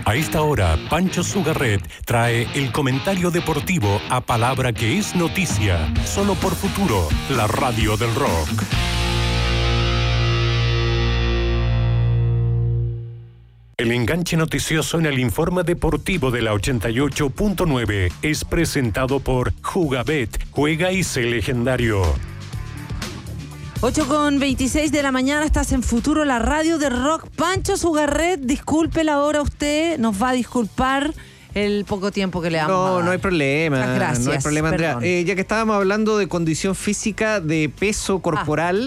A esta hora, Pancho Sugarret trae el comentario deportivo a palabra que es noticia, solo por Futuro, la radio del rock. El enganche noticioso en el informe deportivo de la 88.9 es presentado por Jugabet, juega y sé legendario. 8:26 de la mañana, estás en Futuro, la radio de rock. Pancho Sugarret, disculpe la hora usted, nos va a disculpar el poco tiempo que le damos a dar. No hay problema. Muchas gracias. No hay problema, Andrea. Ya que estábamos hablando de condición física, de peso corporal,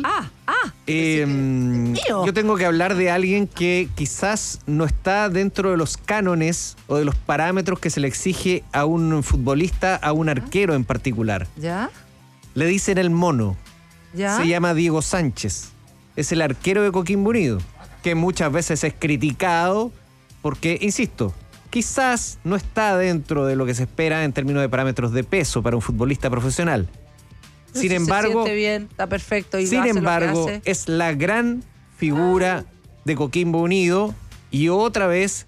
yo tengo que hablar de alguien que quizás no está dentro de los cánones o de los parámetros que se le exige a un futbolista, a un arquero en particular. ¿Ya? Le dicen el mono. ¿Ya? Se llama Diego Sánchez. Es el arquero de Coquimbo Unido, que muchas veces es criticado porque, insisto, quizás no está dentro de lo que se espera en términos de parámetros de peso para un futbolista profesional. Sin embargo, se siente bien, está perfecto. Y sin hace embargo, lo que hace. es la gran figura de Coquimbo Unido y otra vez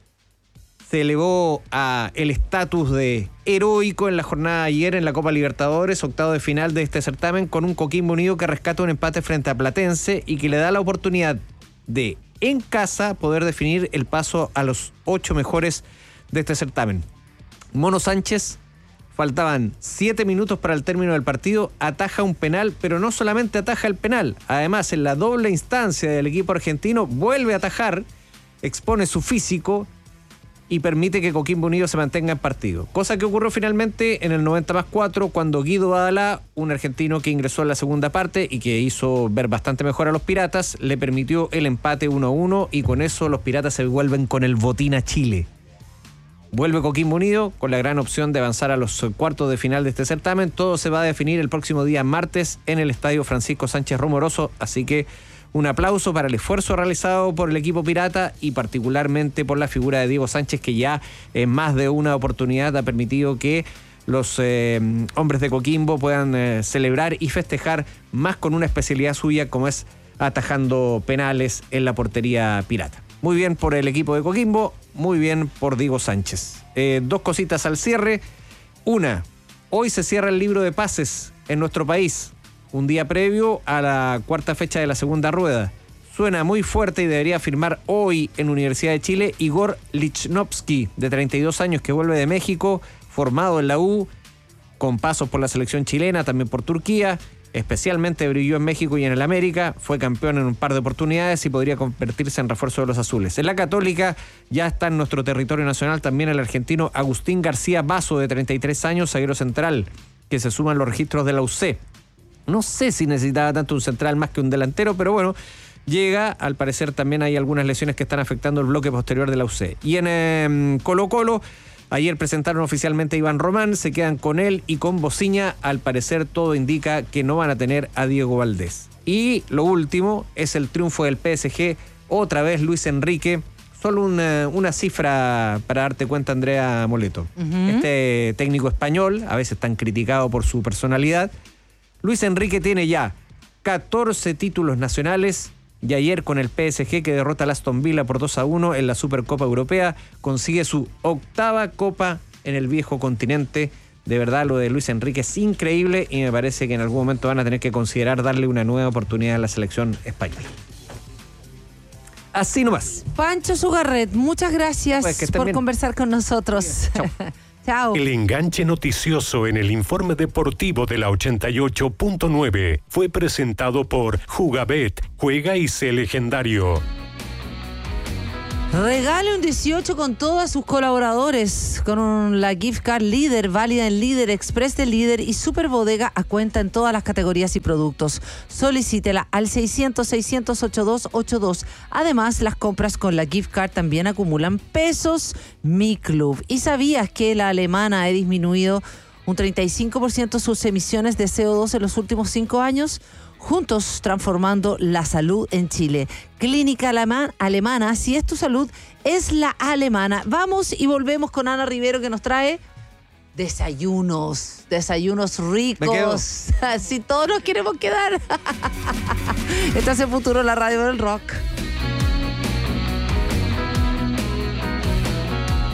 se elevó a el estatus de heroico en la jornada de ayer en la Copa Libertadores, octavo de final de este certamen, con un Coquimbo Unido que rescata un empate frente a Platense y que le da la oportunidad de, en casa, poder definir el paso a los 8 mejores de este certamen. Mono Sánchez, faltaban 7 minutos para el término del partido, ataja un penal, pero no solamente ataja el penal, además en la doble instancia del equipo argentino vuelve a atajar, expone su físico y permite que Coquimbo Unido se mantenga en partido. Cosa que ocurrió finalmente en el 90+4 cuando Guido Badalá, un argentino que ingresó en la segunda parte y que hizo ver bastante mejor a los Piratas, le permitió el empate 1-1 y con eso los Piratas se vuelven con el botín a Chile. Vuelve Coquimbo Unido con la gran opción de avanzar a los cuartos de final de este certamen. Todo se va a definir el próximo día martes en el Estadio Francisco Sánchez Romoroso, así que un aplauso para el esfuerzo realizado por el equipo pirata y particularmente por la figura de Diego Sánchez, que ya en más de una oportunidad ha permitido que los hombres de Coquimbo puedan celebrar y festejar más con una especialidad suya como es atajando penales en la portería pirata. Muy bien por el equipo de Coquimbo, muy bien por Diego Sánchez. Dos cositas al cierre. Una, hoy se cierra el libro de pases en nuestro país. Un día previo a la cuarta fecha de la segunda rueda. Suena muy fuerte y debería firmar hoy en Universidad de Chile Igor Lichnowsky, de 32 años, que vuelve de México, formado en la U, con pasos por la selección chilena, también por Turquía. Especialmente brilló en México y en el América, fue campeón en un par de oportunidades y podría convertirse en refuerzo de los azules. En la Católica ya está en nuestro territorio nacional también el argentino Agustín García Basso, de 33 años, zaguero central, que se suma en los registros de la UC. No sé si necesitaba tanto un central más que un delantero, pero bueno, llega. Al parecer también hay algunas lesiones que están afectando el bloque posterior de la UC. Y en Colo-Colo, ayer presentaron oficialmente a Iván Román, se quedan con él y con Bociña. Al parecer todo indica que no van a tener a Diego Valdés. Y lo último es el triunfo del PSG, otra vez Luis Enrique. Solo una cifra para darte cuenta, Andrea Moleto. Este técnico español, a veces tan criticado por su personalidad, Luis Enrique tiene ya 14 títulos nacionales y ayer con el PSG, que derrota al Aston Villa por 2-1 en la Supercopa Europea, consigue su 8ª copa en el viejo continente. De verdad, lo de Luis Enrique es increíble y me parece que en algún momento van a tener que considerar darle una nueva oportunidad a la selección española. Así nomás. Pancho Sugarret, muchas gracias por bien conversar con nosotros. Chao. Chao. El enganche noticioso en el informe deportivo de la 88.9 fue presentado por Jugabet, juega y sé legendario. Regale un 18 con todos sus colaboradores con la gift card Líder, válida en Líder, Express de Líder y Super Bodega a cuenta en todas las categorías y productos. Solicítela al 600-600-8282. Además, las compras con la gift card también acumulan pesos. Mi Club. ¿Y sabías que la alemana ha disminuido un 35% sus emisiones de CO2 en los últimos 5 años? Juntos transformando la salud en Chile. Clínica Alemana, si es tu salud, es la alemana. Vamos y volvemos con Ana Rivero, que nos trae desayunos ricos. Si todos nos queremos quedar. Estás en Futuro, la radio del rock.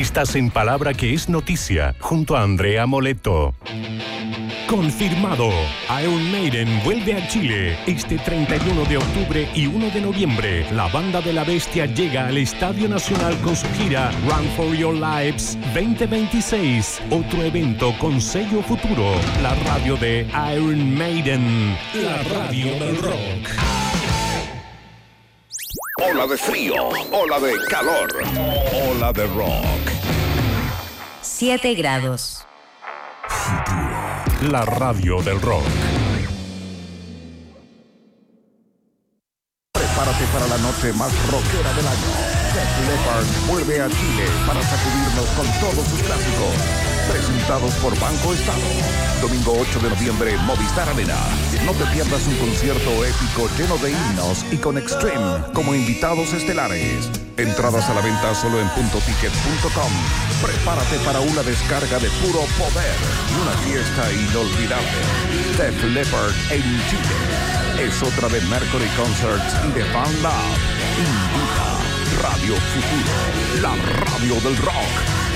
Estás en Palabra que es Noticia, junto a Andrea Moleto. Confirmado. Iron Maiden vuelve a Chile este 31 de octubre y 1 de noviembre. La banda de la bestia llega al Estadio Nacional con su gira Run for Your Lives 2026. Otro evento con sello Futuro. La radio de Iron Maiden. La radio del rock. Ola de frío, ola de calor, ola de rock. 7 grados. La radio del rock. Prepárate para la noche más rockera del año. Def Leppard vuelve a Chile para sacudirnos con todos sus clásicos. Presentados por Banco Estado. Domingo 8 de noviembre, Movistar Arena. No te pierdas un concierto épico lleno de himnos y con Extreme como invitados estelares. Entradas a la venta solo en puntoticket.com. Prepárate para una descarga de puro poder y una fiesta inolvidable. Def Leppard en Chile. Es otra de Mercury Concerts y de Fan Lab. Invita Radio Futuro, la radio del rock.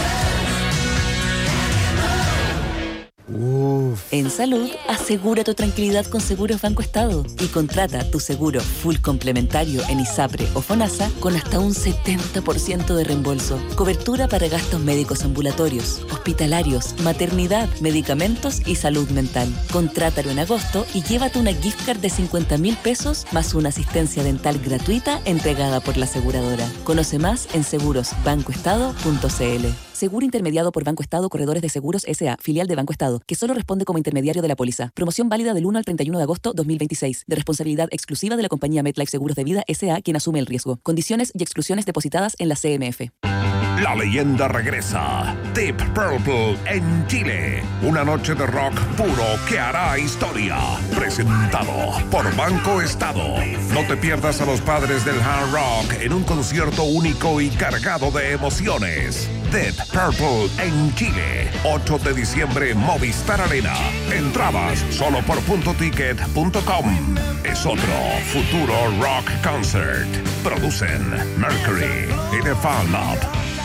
En salud, asegura tu tranquilidad con Seguros Banco Estado y contrata tu seguro full complementario en ISAPRE o FONASA con hasta un 70% de reembolso. Cobertura para gastos médicos ambulatorios, hospitalarios, maternidad, medicamentos y salud mental. Contrátalo en agosto y llévate una gift card de 50.000 pesos más una asistencia dental gratuita entregada por la aseguradora. Conoce más en segurosbancoestado.cl. Seguro intermediado por Banco Estado Corredores de Seguros S.A., filial de Banco Estado, que solo responde como intermediario de la póliza. Promoción válida del 1 al 31 de agosto 2026, de responsabilidad exclusiva de la compañía MetLife Seguros de Vida S.A., quien asume el riesgo. Condiciones y exclusiones depositadas en la CMF. La leyenda regresa. Deep Purple en Chile. Una noche de rock puro que hará historia. Presentado por Banco Estado. No te pierdas a los padres del hard rock en un concierto único y cargado de emociones. Deep Purple en Chile. 8 de diciembre, Movistar Arena. Entradas solo por puntoticket.com. Es otro Futuro Rock Concert. Producen Mercury y The Fan Lab.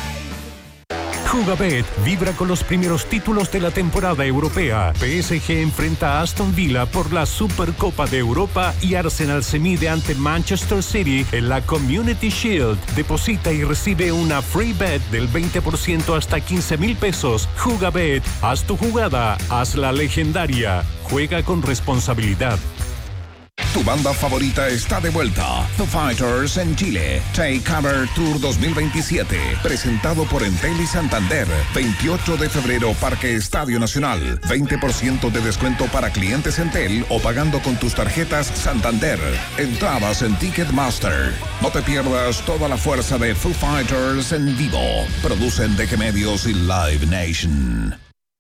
Jugabet vibra con los primeros títulos de la temporada europea. PSG enfrenta a Aston Villa por la Supercopa de Europa y Arsenal se mide ante Manchester City en la Community Shield. Deposita y recibe una free bet del 20% hasta 15.000 pesos. Jugabet, haz tu jugada, hazla legendaria. Juega con responsabilidad. Tu banda favorita está de vuelta. Foo Fighters en Chile. Take Cover Tour 2027. Presentado por Entel y Santander. 28 de febrero, Parque Estadio Nacional. 20% de descuento para clientes Entel o pagando con tus tarjetas Santander. Entradas en Ticketmaster. No te pierdas toda la fuerza de Foo Fighters en vivo. Producen DG Medios y Live Nation.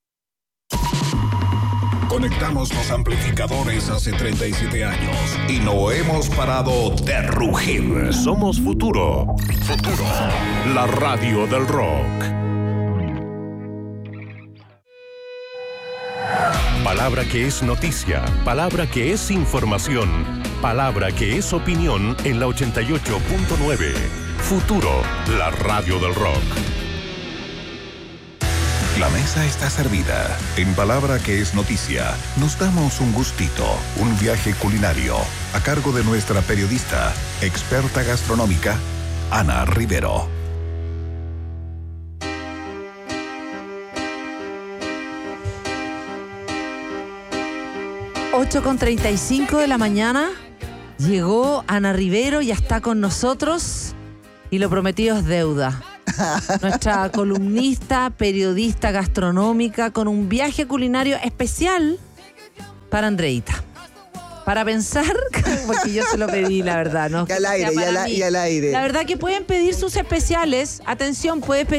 Conectamos los amplificadores hace 37 años y no hemos parado de rugir. Somos Futuro. Futuro, la radio del rock. Palabra que es noticia, palabra que es información, palabra que es opinión en la 88.9. Futuro, la radio del rock. La mesa está servida. En Palabra que es noticia, nos damos un gustito, un viaje culinario, a cargo de nuestra periodista, experta gastronómica, Ana Rivero. 8:35 de la mañana. Llegó Ana Rivero, ya está con nosotros y lo prometido es deuda. Nuestra columnista, periodista gastronómica con un viaje culinario especial para Andreita. Para pensar, porque yo se lo pedí, la verdad, ¿no? Y al aire, y al aire. La verdad que pueden pedir sus especiales. Atención, puedes pedir